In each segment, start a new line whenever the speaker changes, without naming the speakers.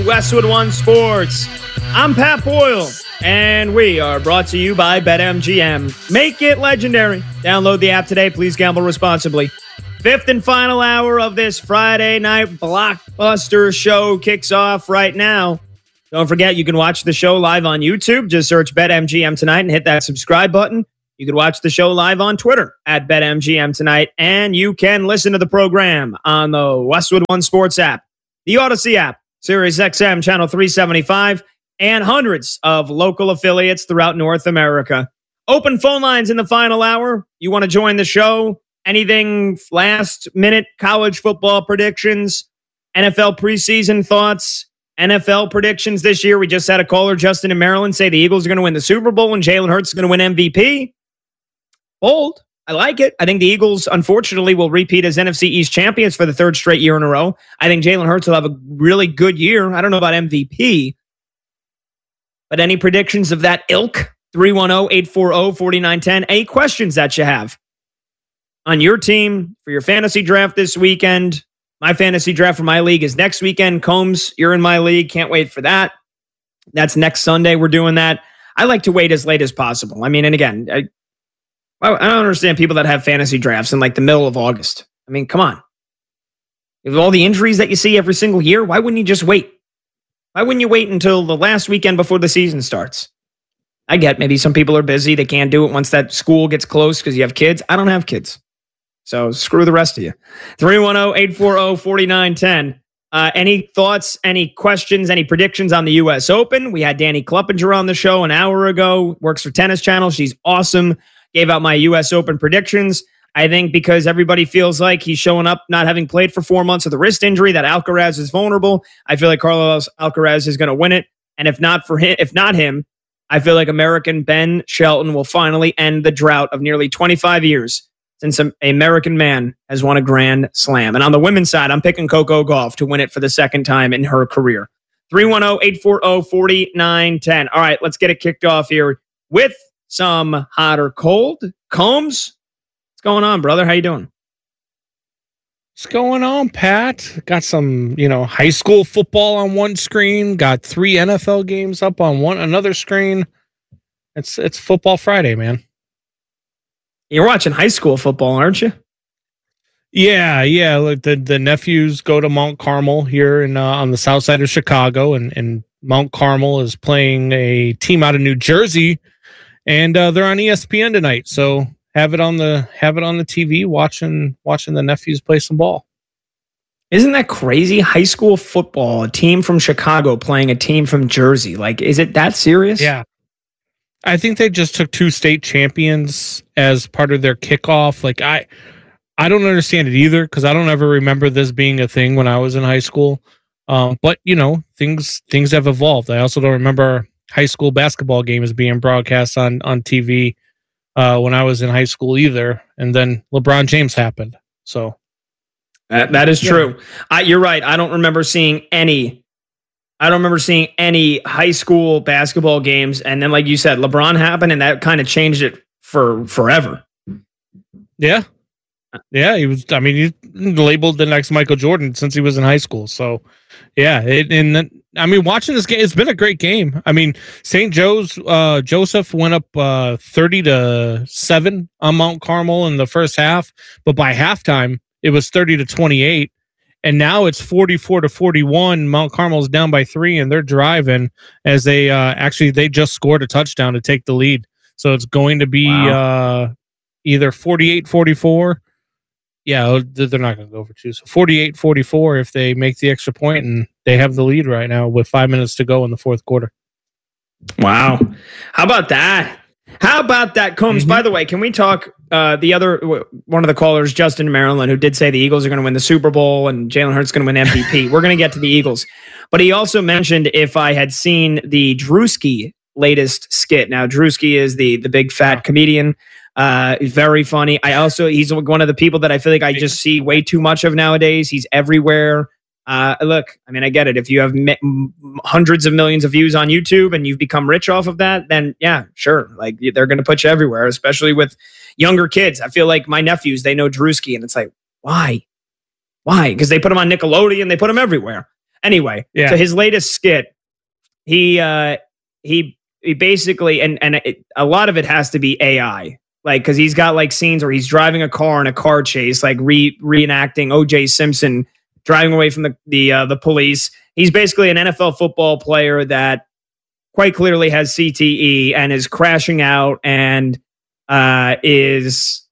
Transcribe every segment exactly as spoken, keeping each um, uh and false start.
Westwood One Sports. I'm Pat Boyle, and we are brought to you by BetMGM. Make it legendary. Download the app today. Please gamble responsibly. Fifth and final hour of this Friday night blockbuster show kicks off right now. Don't forget, you can watch the show live on YouTube. Just search BetMGM Tonight and hit that subscribe button. You can watch the show live on Twitter at BetMGM Tonight, and you can listen to the program on the Westwood One Sports app, the Odyssey app, Sirius X M Channel three seventy-five, and hundreds of local affiliates throughout North America. Open phone lines in the final hour. You want to join the show? Anything last-minute college football predictions, N F L preseason thoughts, N F L predictions this year. We just had a caller, Justin in Maryland, say the Eagles are going to win the Super Bowl and Jalen Hurts is going to win M V P. Bold. I like it. I think the Eagles, unfortunately, will repeat as N F C East champions for the third straight year in a row. I think Jalen Hurts will have a really good year. I don't know about M V P, but any predictions of that ilk? three one zero, eight four zero, four nine one zero. Any questions that you have on your team for your fantasy draft this weekend? My fantasy draft for my league is next weekend. Combs, you're in my league. Can't wait for that. That's next Sunday. We're doing that. I like to wait as late as possible. I mean, and again, I, I don't understand people that have fantasy drafts in like the middle of August. I mean, come on. With all the injuries that you see every single year, why wouldn't you just wait? Why wouldn't you wait until the last weekend before the season starts? I get maybe some people are busy. They can't do it once that school gets close because you have kids. I don't have kids. So screw the rest of you. three one zero, eight four zero, four nine one zero. Uh, any thoughts, any questions, any predictions on the U S Open? We had Danny Kluppinger on the show an hour ago. Works for Tennis Channel. She's awesome. Gave out my U S Open predictions. I think because everybody feels like he's showing up not having played for four months with a wrist injury, that Alcaraz is vulnerable. I feel like Carlos Alcaraz is going to win it. And if not for him, if not him, I feel like American Ben Shelton will finally end the drought of nearly twenty-five years since an American man has won a Grand Slam. And on the women's side, I'm picking Coco Gauff to win it for the second time in her career. three one zero, eight four zero, four nine one zero. All right, let's get it kicked off here with some hot or cold. Combs, what's going on, brother? How you doing?
What's going on, Pat? Got some, you know, high school football on one screen. Got three N F L games up on one another screen. It's it's Football Friday, man.
You're watching high school football, aren't you?
Yeah, yeah. Like the the nephews go to Mount Carmel here in uh, on the south side of Chicago, and and Mount Carmel is playing a team out of New Jersey. And uh, they're on E S P N tonight, so have it on the have it on the T V, watching watching the nephews play some ball.
Isn't that crazy? High school football, a team from Chicago playing a team from Jersey. Like, is it that serious?
Yeah, I think they just took two state champions as part of their kickoff. Like, I I don't understand it either because I don't ever remember this being a thing when I was in high school. Um, but you know, things things have evolved. I also don't remember high school basketball games being broadcast on, on T V uh, when I was in high school either. And then LeBron James happened. So
that, that is true. Yeah. I, you're right. I don't remember seeing any, I don't remember seeing any high school basketball games. And then, like you said, LeBron happened and that kind of changed it for forever.
Yeah. Yeah. He was, I mean, he's labeled the next Michael Jordan since he was in high school. So yeah. It, and then, I mean, watching this game, it's been a great game. I mean, Saint Joe's uh, Joseph went up uh, thirty to seven on Mount Carmel in the first half, but by halftime it was thirty to twenty-eight, and now it's forty-four to forty-one. Mount Carmel's down by three, and they're driving as they uh, actually they just scored a touchdown to take the lead. So it's going to be wow. uh, either forty-eight forty-four. Yeah, they're not going to go for two. So forty-eight forty-four if they make the extra point, and they have the lead right now with five minutes to go in the fourth quarter.
Wow. How about that? How about that, Combs? Mm-hmm. By the way, can we talk uh, the other, one of the callers, Justin in Maryland, who did say the Eagles are going to win the Super Bowl and Jalen Hurts is going to win M V P. We're going to get to the Eagles. But he also mentioned if I had seen the Drewski latest skit. Now, Drewski is the, the big fat comedian. Uh, very funny. I also, he's one of the people that I feel like I just see way too much of nowadays. He's everywhere. Uh, look, I mean, I get it. If you have mi- hundreds of millions of views on YouTube and you've become rich off of that, then yeah, sure. Like they're going to put you everywhere, especially with younger kids. I feel like my nephews, they know Drewski and it's like, why? Why? Because they put him on Nickelodeon. They put him everywhere. Anyway,
yeah.
so his latest skit, he uh, he he basically, and and it, a lot of it has to be A I, like because he's got like scenes where he's driving a car in a car chase, like re reenacting O J Simpson driving away from the the uh, the police. He's basically an N F L football player that quite clearly has C T E and is crashing out and uh, is,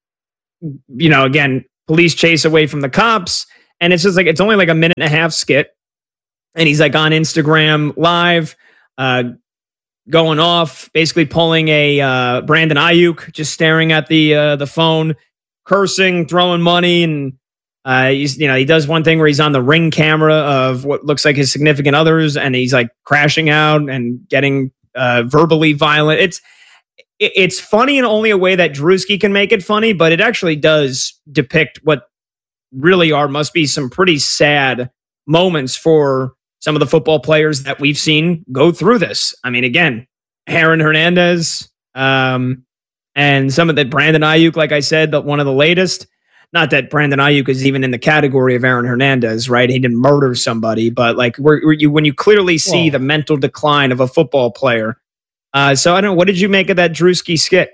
you know, again, police chase away from the cops. And it's just like, it's only like a minute and a half skit. And he's like on Instagram live, uh, going off, basically pulling a uh, Brandon Ayuk, just staring at the uh, the phone, cursing, throwing money. And, uh, he's, you know, he does one thing where he's on the Ring camera of what looks like his significant others. And he's like crashing out and getting uh, verbally violent. It's, it, it's funny in only a way that Drewski can make it funny, but it actually does depict what really are, must be some pretty sad moments for some of the football players that we've seen go through this. I mean, again, Aaron Hernandez, um, and some of the Brandon Ayuk, like I said, the, one of the latest. Not that Brandon Ayuk is even in the category of Aaron Hernandez, right? He didn't murder somebody, but like we're, we're, you, when you clearly see Whoa. the mental decline of a football player. Uh, so I don't know. What did you make of that Drewski skit?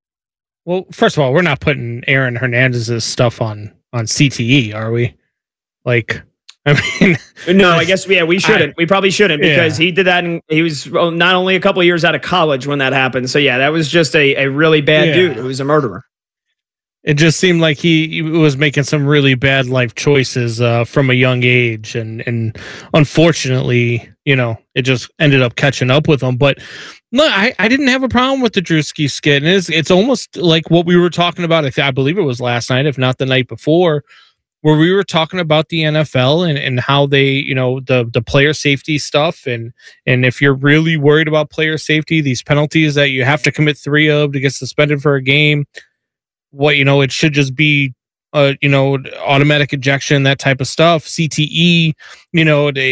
Well, first of all, we're not putting Aaron Hernandez's stuff on on C T E, are we? Like, I mean,
no, I guess yeah, we shouldn't. I, we probably shouldn't because
yeah.
he did that, and he was not only a couple of years out of college when that happened. So yeah, that was just a, a really bad yeah. dude who was a murderer.
It just seemed like he, he was making some really bad life choices uh, from a young age, and and unfortunately, you know, it just ended up catching up with him. But no, I, I didn't have a problem with the Drewski skit, and it's it's almost like what we were talking about. I, th- I believe it was last night, if not the night before, where we were talking about the N F L and, and how they, you know, the the player safety stuff, and and if you're really worried about player safety, these penalties that you have to commit three of to get suspended for a game. What, you know, it should just be, uh, you know, automatic ejection, that type of stuff. C T E, you know, they,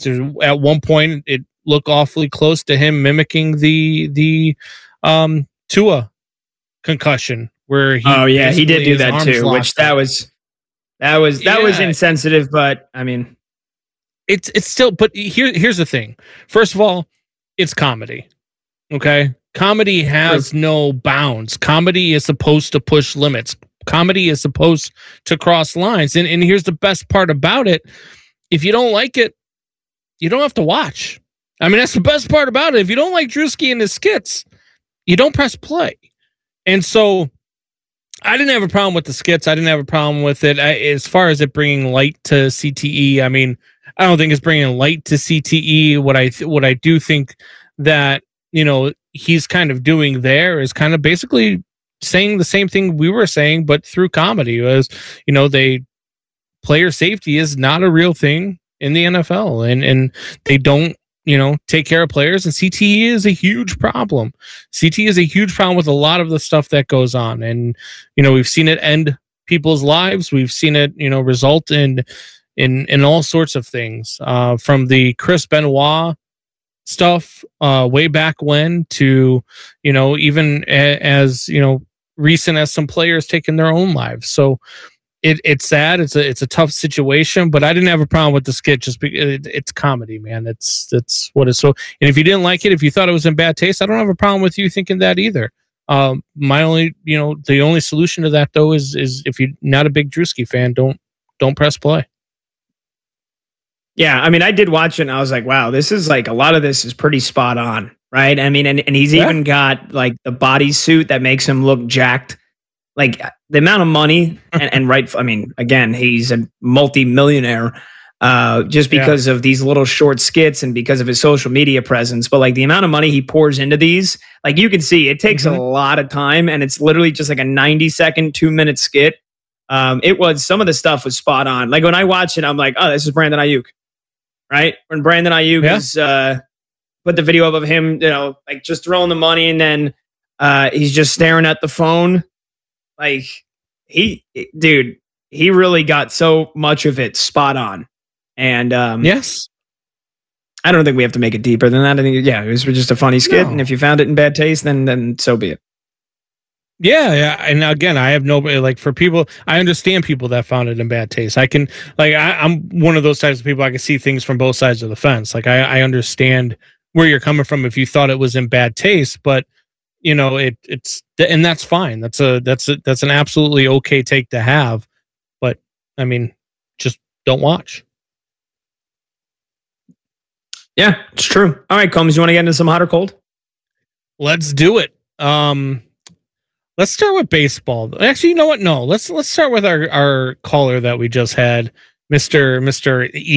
at one point it looked awfully close to him mimicking the the um, Tua concussion, where he
oh yeah, he did do that too, which that was that was that
yeah.
was insensitive. But I mean,
it's it's still. But here here's the thing. First of all, it's comedy. Okay. Comedy has no bounds. Comedy is supposed to push limits. Comedy is supposed to cross lines. And, and here's the best part about it. If you don't like it, you don't have to watch. I mean, that's the best part about it. If you don't like Drewski and his skits, you don't press play. And so I didn't have a problem with the skits. I didn't have a problem with it. I, as far as it bringing light to C T E, I mean, I don't think it's bringing light to C T E. What I, th- what I do think that, you know, he's kind of doing there is kind of basically saying the same thing we were saying, but through comedy. Was, you know, they player safety is not a real thing in the N F L, and and they don't, you know, take care of players, and C T E is a huge problem. C T E is a huge problem with a lot of the stuff that goes on, and you know, we've seen it end people's lives. We've seen it, you know, result in in in all sorts of things, uh, from the Chris Benoit stuff uh way back when to, you know, even a, as you know, recent as some players taking their own lives. So it it's sad. It's a it's a tough situation, but I didn't have a problem with the skit just because it, it's comedy, man. It's it's what is so. And if you didn't like it, if you thought it was in bad taste, I don't have a problem with you thinking that either. Um, my only, you know, the only solution to that though is is if you're not a big Drewski fan, don't don't press play.
Yeah, I mean, I did watch it and I was like, wow, this is like, a lot of this is pretty spot on, right? I mean, and, and he's yeah. even got like the bodysuit that makes him look jacked. Like the amount of money and, and right, I mean, again, he's a multi-millionaire uh, just because yeah. of these little short skits and because of his social media presence. But like the amount of money he pours into these, like you can see, it takes mm-hmm. a lot of time, and it's literally just like a ninety second, two minute skit. Um, it was, some of the stuff was spot on. Like when I watch it, I'm like, oh, this is Brandon Ayuk. Right? When Brandon Ayuk yeah. is uh, put the video up of him, you know, like just throwing the money, and then uh, he's just staring at the phone. Like he, dude, he really got so much of it spot on. And um,
yes,
I don't think we have to make it deeper than that. I think, yeah, it was just a funny skit.
No.
And if you found it in bad taste, then then so be it.
Yeah, yeah, and again, I have no like for people. I understand people that found it in bad taste. I can like I, I'm one of those types of people. I can see things from both sides of the fence. Like I, I understand where you're coming from if you thought it was in bad taste, but you know it it's and that's fine. That's a that's a, that's an absolutely okay take to have. But I mean, just don't watch.
Yeah, it's true. All right, Combs, you want to get into some hot or cold?
Let's do it. Um. Let's start with baseball. Actually, you know what? No, let's let's start with our, our caller that we just had, Mister Mister